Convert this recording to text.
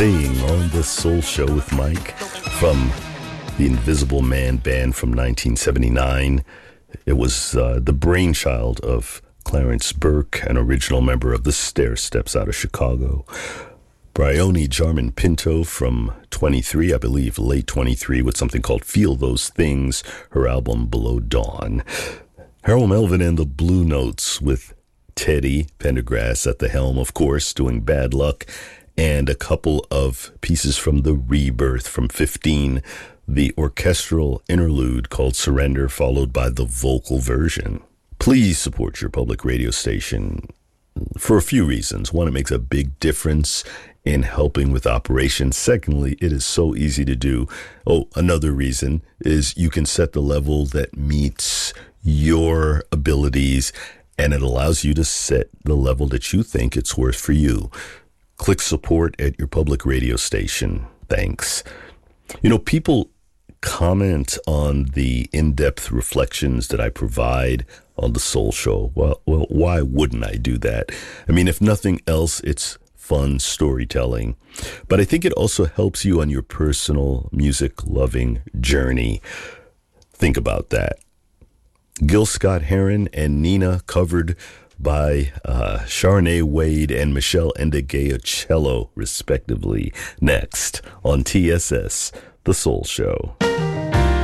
Playing on the Soul Show with Mike from the Invisible Man Band from 1979. It was the brainchild of Clarence Burke, an original member of the Stairsteps out of Chicago. Bryony Jarman Pinto from 23, I believe, late 23, with something called Feel Those Things, her album Below Dawn. Harold Melvin and the Blue Notes with Teddy Pendergrass at the helm, of course, doing Bad Luck, and a couple of pieces from the Rebirth from 15, the orchestral interlude called Surrender, followed by the vocal version. Please support your public radio station for a few reasons. One, it makes a big difference in helping with operations. Secondly, it is so easy to do. Oh, another reason is you can set the level that meets your abilities, and it allows you to set the level that you think it's worth for you. Click support at your public radio station. Thanks. You know, people comment on the in-depth reflections that I provide on the Soul Show. Well, why wouldn't I do that? I mean, if nothing else, it's fun storytelling. But I think it also helps you on your personal music-loving journey. Think about that. Gil Scott-Heron and Nina, covered by Sharnay Wade and Michelle Ndegeocello, respectively. Next on TSS, The Soul Show.